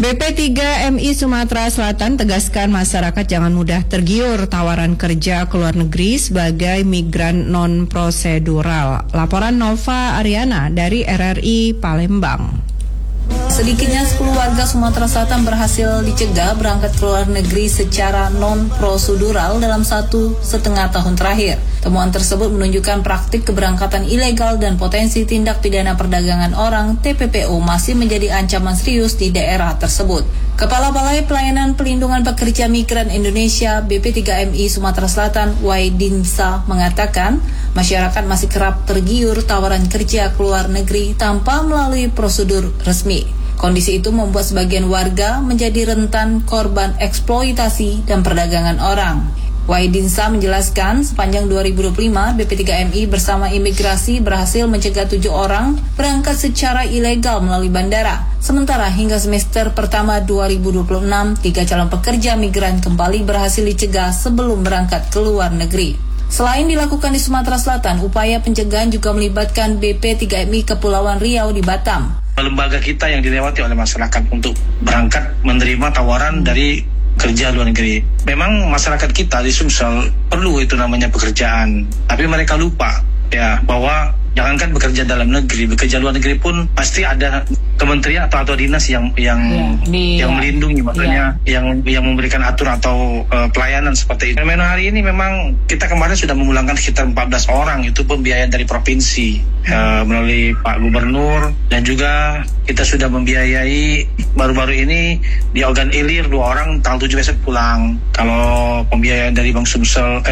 BP3MI Sumatera Selatan tegaskan masyarakat jangan mudah tergiur tawaran kerja ke luar negeri sebagai migran non-prosedural. Laporan Nova Ariana dari RRI Palembang. Sedikitnya 10 warga Sumatera Selatan berhasil dicegah berangkat ke luar negeri secara non-prosedural dalam 1,5 tahun terakhir. Temuan tersebut menunjukkan praktik keberangkatan ilegal dan potensi tindak pidana perdagangan orang (TPPO) masih menjadi ancaman serius di daerah tersebut. Kepala Balai Pelayanan Pelindungan Pekerja Migran Indonesia BP3MI Sumatera Selatan Waidinsa mengatakan masyarakat masih kerap tergiur tawaran kerja ke luar negeri tanpa melalui prosedur resmi. Kondisi itu membuat sebagian warga menjadi rentan korban eksploitasi dan perdagangan orang. Waidinsa menjelaskan sepanjang 2025 BP3MI bersama imigrasi berhasil mencegah 7 orang berangkat secara ilegal melalui bandara. Sementara hingga semester pertama 2026, 3 calon pekerja migran kembali berhasil dicegah sebelum berangkat ke luar negeri. Selain dilakukan di Sumatera Selatan, upaya pencegahan juga melibatkan BP3MI Kepulauan Riau di Batam. Lembaga kita yang dilewati oleh masyarakat untuk berangkat menerima tawaran dari kerja luar negeri. Memang masyarakat kita di Sumsel perlu itu namanya pekerjaan, tapi mereka lupa ya bahwa jangankan bekerja dalam negeri, bekerja luar negeri pun pasti ada kementerian atau dinas yang melindungi, makanya yang memberikan aturan atau pelayanan seperti itu. Memang hari ini memang kita kemarin sudah memulangkan sekitar 14 orang, itu pembiayaan dari provinsi melalui Pak Gubernur, dan juga kita sudah membiayai baru-baru ini di Ogan Ilir 2 orang tanggal 7 besok pulang. Kalau pembiayaan dari Bank Sumsel,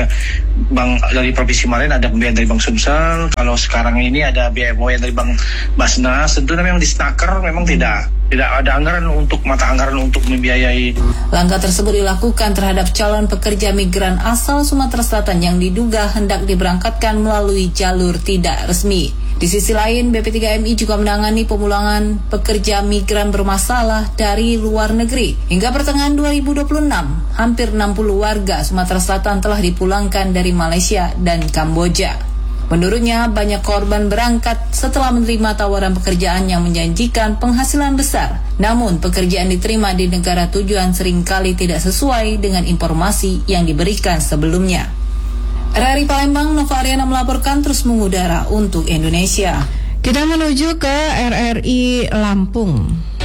dari Provinsi Marin ada pembiayaan dari Bank Sumsel. Kalau sekarang ini ada biaya pembiayaan dari Bank Basnas. Tentunya memang di Snaker memang tidak ada anggaran untuk mata anggaran untuk membiayai. Langkah tersebut dilakukan terhadap calon pekerja migran asal Sumatera Selatan yang diduga hendak diberangkatkan melalui jalur tidak resmi. Di sisi lain, BP3MI juga menangani pemulangan pekerja migran bermasalah dari luar negeri. Hingga pertengahan 2026, hampir 60 warga Sumatera Selatan telah dipulangkan dari Malaysia dan Kamboja. Menurutnya, banyak korban berangkat setelah menerima tawaran pekerjaan yang menjanjikan penghasilan besar. Namun, pekerjaan diterima di negara tujuan seringkali tidak sesuai dengan informasi yang diberikan sebelumnya. RRI Palembang, Nova Ariana melaporkan terus mengudara untuk Indonesia. Kita menuju ke RRI Lampung.